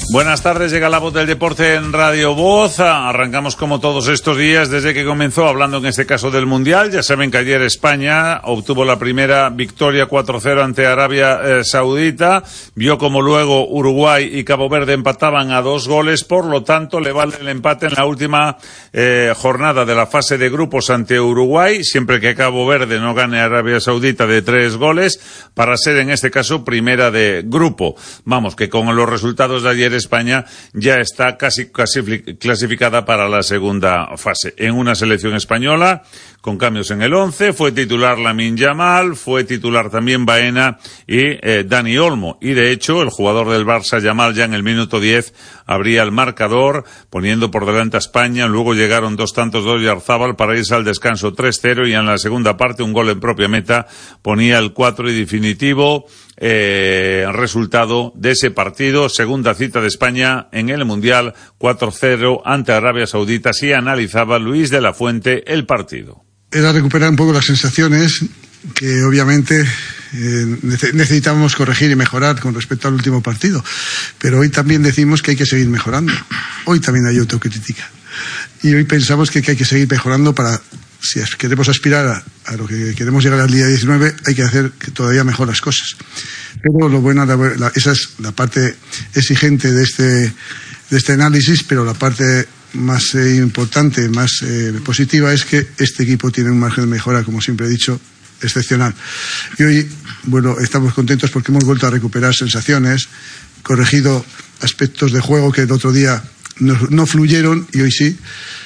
Buenas tardes, llega la voz del deporte en Radio Voz. Arrancamos como todos estos días desde que comenzó, hablando en este caso del Mundial. Ya saben que ayer España obtuvo la primera victoria 4-0 ante Arabia Saudita. Vio como luego Uruguay y Cabo Verde empataban a 2 goles, por lo tanto le vale el empate en la última jornada de la fase de grupos ante Uruguay, siempre que Cabo Verde no gane a Arabia Saudita de 3 goles, para ser en este caso primera de grupo. Vamos, que con los resultados de ayer España ya está casi clasificada para la segunda fase. En una selección española, con cambios en el 11, fue titular Lamine Yamal, fue titular también Baena y Dani Olmo. Y de hecho, el jugador del Barça, Yamal, ya en el minuto 10 abría el marcador, poniendo por delante a España. Luego llegaron 2 tantos de Oyarzábal para irse al descanso 3-0, y en la segunda parte un gol en propia meta ponía el 4 y definitivo resultado de ese partido. Segunda cita de España en el Mundial, 4-0 ante Arabia Saudita. Así analizaba Luis de la Fuente el partido. Era recuperar un poco las sensaciones que obviamente necesitamos corregir y mejorar con respecto al último partido, pero hoy también decimos que hay que seguir mejorando. Hoy también hay autocrítica y hoy pensamos que hay que seguir mejorando para, si queremos aspirar a lo que queremos llegar al día 19, hay que hacer todavía mejor las cosas. Pero lo bueno, esa es la parte exigente de este análisis, pero la parte más importante, más positiva, es que este equipo tiene un margen de mejora, como siempre he dicho, excepcional. Y hoy, bueno, estamos contentos porque hemos vuelto a recuperar sensaciones, corregido aspectos de juego que el otro día no fluyeron y hoy sí.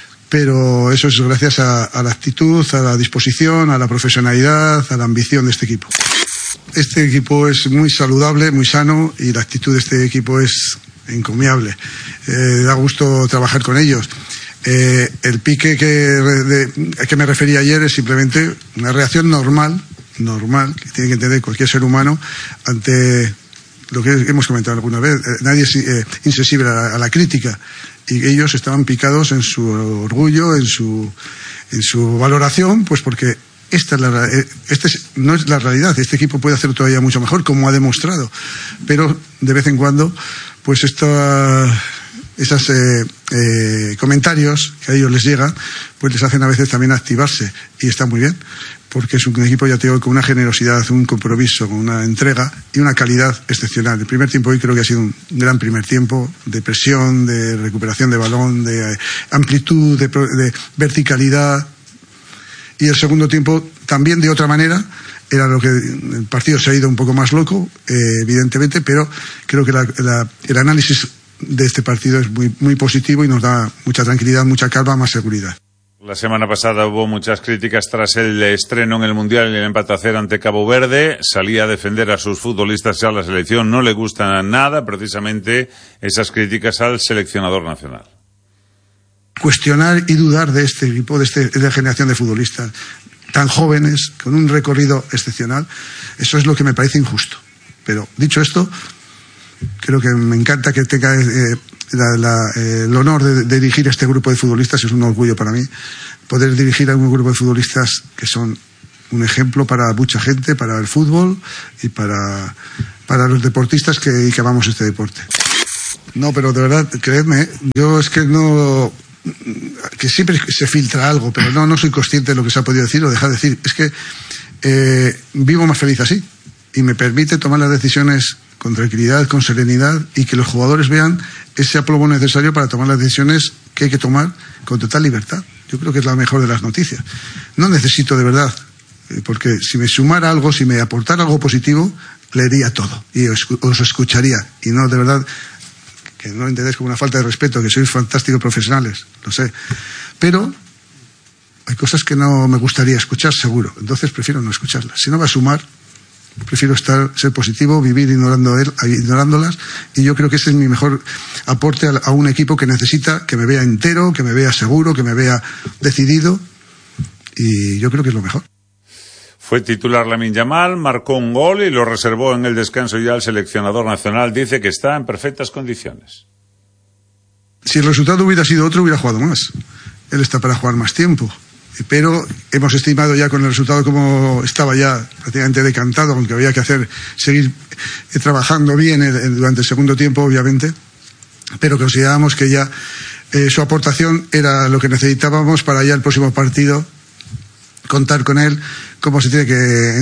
Pero eso es gracias a la actitud, a la disposición, a la profesionalidad, a la ambición de este equipo. Este equipo es muy saludable, muy sano, y la actitud de este equipo es encomiable. Da gusto trabajar con ellos. El pique que me refería ayer es simplemente una reacción normal, que tiene que entender cualquier ser humano ante lo que hemos comentado alguna vez. Nadie es insensible a la crítica. Y ellos estaban picados en su orgullo, en su valoración, pues porque no es la realidad. Este equipo puede hacer todavía mucho mejor, como ha demostrado. Pero de vez en cuando, pues esos comentarios que a ellos les llegan, pues les hacen a veces también activarse. Y está muy bien, porque es un equipo, ya te digo, con una generosidad, un compromiso, con una entrega y una calidad excepcional. El primer tiempo hoy creo que ha sido un gran primer tiempo, de presión, de recuperación de balón, de amplitud, de verticalidad. Y el segundo tiempo también de otra manera. Era lo que el partido se ha ido un poco más loco, evidentemente, pero creo que el análisis de este partido es muy, muy positivo y nos da mucha tranquilidad, mucha calma, más seguridad. La semana pasada hubo muchas críticas tras el estreno en el Mundial y el empate a 0 ante Cabo Verde. Salía a defender a sus futbolistas y a la selección. No le gustan nada precisamente esas críticas al seleccionador nacional. Cuestionar y dudar de este equipo, de esta generación de futbolistas tan jóvenes, con un recorrido excepcional, eso es lo que me parece injusto. Pero dicho esto, creo que me encanta que tenga el honor de dirigir a este grupo de futbolistas. Es un orgullo para mí poder dirigir a un grupo de futbolistas que son un ejemplo para mucha gente, para el fútbol y para los deportistas que amamos este deporte. No, pero de verdad, creedme, yo es que no... que siempre se filtra algo, pero no soy consciente de lo que se ha podido decir o dejar de decir. Es que vivo más feliz así, y me permite tomar las decisiones con tranquilidad, con serenidad, y que los jugadores vean ese aplomo necesario para tomar las decisiones que hay que tomar con total libertad. Yo creo que es la mejor de las noticias. No necesito, de verdad, porque si me sumara algo, si me aportara algo positivo, leería todo y os escucharía, y no, de verdad, que no lo entendéis como una falta de respeto, que sois fantásticos profesionales, lo sé, pero hay cosas que no me gustaría escuchar, seguro. Entonces prefiero no escucharlas. Si no va a sumar, prefiero ser positivo, vivir ignorándolas, y yo creo que ese es mi mejor aporte a un equipo que necesita que me vea entero, que me vea seguro, que me vea decidido, y yo creo que es lo mejor. Fue titular Lamine Yamal, marcó un gol y lo reservó en el descanso ya el seleccionador nacional. Dice que está en perfectas condiciones. Si el resultado hubiera sido otro, hubiera jugado más. Él está para jugar más tiempo. Pero hemos estimado ya con el resultado como estaba ya prácticamente decantado, aunque había que seguir trabajando bien durante el segundo tiempo, obviamente. pero considerábamos que ya su aportación era lo que necesitábamos para ya el próximo partido contar con él como se tiene que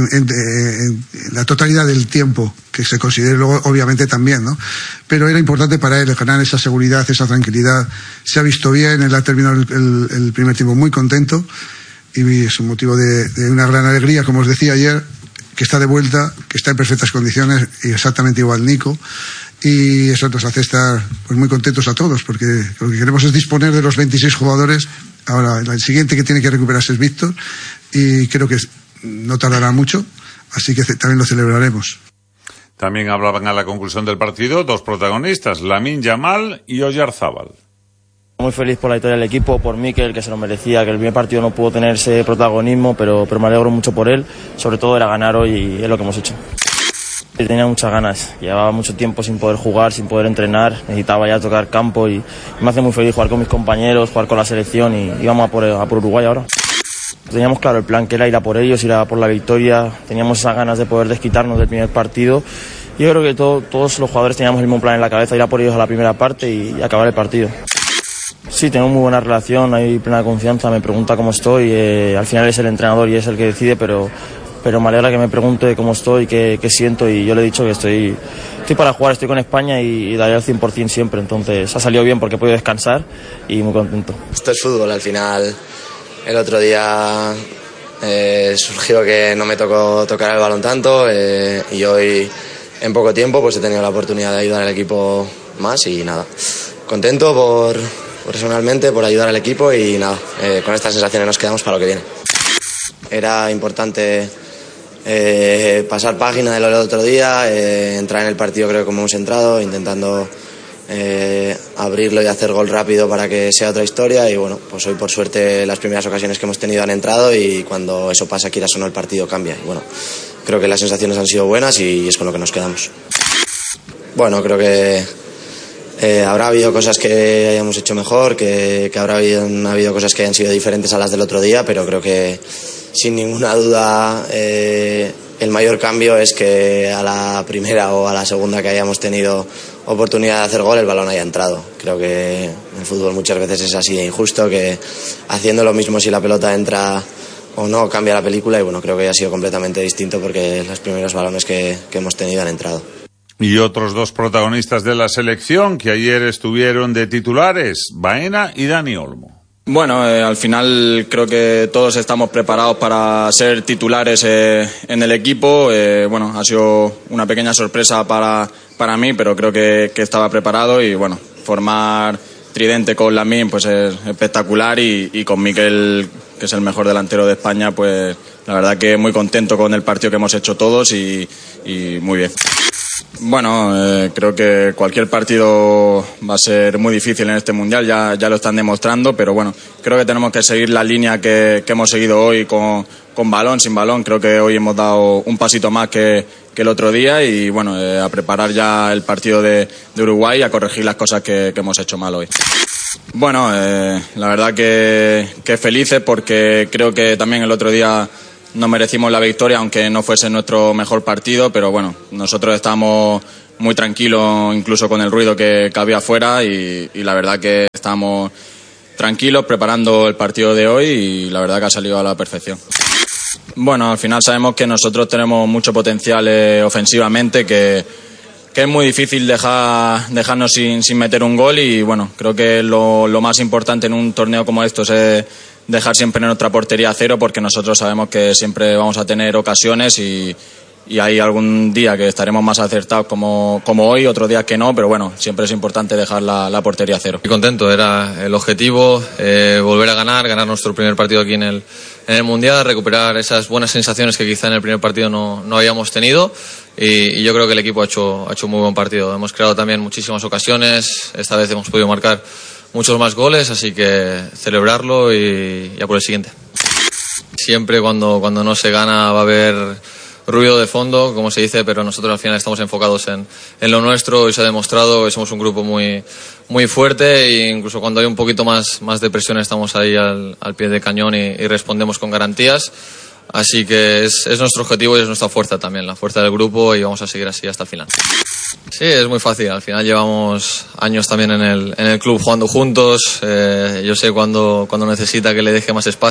en la totalidad del tiempo que se considere luego obviamente también, ¿no? Pero era importante para él ganar esa seguridad, esa tranquilidad. Se ha visto bien, él ha terminado el primer tiempo muy contento y es un motivo de una gran alegría, como os decía ayer, que está de vuelta, que está en perfectas condiciones y exactamente igual Nico, y eso nos hace estar pues muy contentos a todos, porque lo que queremos es disponer de los 26 jugadores. Ahora el siguiente que tiene que recuperarse es Víctor y creo que no tardará mucho, así que también lo celebraremos. También hablaban a la conclusión del partido dos protagonistas, Lamine Yamal y Oyarzabal. Muy feliz por la victoria del equipo, por Mikel, que se lo merecía, que el primer partido no pudo tener ese protagonismo, pero me alegro mucho por él. Sobre todo era ganar hoy y es lo que hemos hecho. Tenía muchas ganas, llevaba mucho tiempo sin poder jugar, sin poder entrenar, necesitaba ya tocar campo y me hace muy feliz jugar con mis compañeros, jugar con la selección y vamos a por Uruguay ahora. Teníamos claro el plan, que era ir a por ellos, ir a por la victoria, teníamos esas ganas de poder desquitarnos del primer partido. Yo creo que todos los jugadores teníamos el mismo plan en la cabeza, ir a por ellos a la primera parte y acabar el partido. Sí, tengo muy buena relación, hay plena confianza, me pregunta cómo estoy, al final es el entrenador y es el que decide, pero me alegra que me pregunte cómo estoy, qué siento, y yo le he dicho que estoy para jugar, estoy con España y daré al 100% siempre, entonces ha salido bien porque he podido descansar y muy contento. Esto es fútbol, al final el otro día surgió que no me tocó tocar el balón tanto y hoy en poco tiempo pues he tenido la oportunidad de ayudar al equipo más y nada, contento personalmente por ayudar al equipo y nada, con estas sensaciones nos quedamos para lo que viene. Era importante pasar página del otro día, entrar en el partido creo que como hemos entrado, intentando abrirlo y hacer gol rápido para que sea otra historia y bueno, pues hoy por suerte las primeras ocasiones que hemos tenido han entrado y cuando eso pasa quieras o no el partido cambia y bueno, creo que las sensaciones han sido buenas y es con lo que nos quedamos. Bueno, creo que habrá habido cosas que hayamos hecho mejor, que habrá habido cosas que hayan sido diferentes a las del otro día, pero creo que sin ninguna duda el mayor cambio es que a la primera o a la segunda que hayamos tenido oportunidad de hacer gol el balón haya entrado. Creo que en el fútbol muchas veces es así de injusto, que haciendo lo mismo si la pelota entra o no cambia la película y bueno, creo que ha sido completamente distinto porque los primeros balones que hemos tenido han entrado. Y otros dos protagonistas de la selección que ayer estuvieron de titulares, Baena y Dani Olmo. Bueno, al final creo que todos estamos preparados para ser titulares en el equipo. Bueno, ha sido una pequeña sorpresa para mí, pero creo que estaba preparado y bueno, formar tridente con Lamine pues es espectacular y con Mikel, que es el mejor delantero de España, pues la verdad que muy contento con el partido que hemos hecho todos y muy bien. Bueno, creo que cualquier partido va a ser muy difícil en este Mundial, ya lo están demostrando, pero bueno, creo que tenemos que seguir la línea que hemos seguido hoy con balón, sin balón. Creo que hoy hemos dado un pasito más que el otro día y bueno, a preparar ya el partido de Uruguay y a corregir las cosas que hemos hecho mal hoy. Bueno, la verdad que felices porque creo que también el otro día no merecimos la victoria, aunque no fuese nuestro mejor partido, pero bueno, nosotros estábamos muy tranquilos incluso con el ruido que había afuera y la verdad que estábamos tranquilos preparando el partido de hoy y la verdad que ha salido a la perfección. Bueno, al final sabemos que nosotros tenemos mucho potencial ofensivamente, que es muy difícil dejarnos sin meter un gol y bueno, creo que lo más importante en un torneo como estos es dejar siempre en nuestra portería a cero, porque nosotros sabemos que siempre vamos a tener ocasiones y hay algún día que estaremos más acertados como hoy, otro día que no, pero bueno, siempre es importante dejar la portería a cero. Estoy contento, era el objetivo, volver a ganar nuestro primer partido aquí en el Mundial, recuperar esas buenas sensaciones que quizá en el primer partido no habíamos tenido y yo creo que el equipo ha hecho un muy buen partido. Hemos creado también muchísimas ocasiones, esta vez hemos podido marcar muchos más goles, así que celebrarlo y ya por el siguiente. Siempre cuando no se gana va a haber ruido de fondo, como se dice, pero nosotros al final estamos enfocados en lo nuestro y se ha demostrado que somos un grupo muy, muy fuerte e incluso cuando hay un poquito más de presión estamos ahí al pie de cañón y respondemos con garantías. Así que es nuestro objetivo y es nuestra fuerza también, la fuerza del grupo y vamos a seguir así hasta el final. Sí, es muy fácil. Al final llevamos años también en el club jugando juntos. Yo sé cuando necesita que le deje más espacio.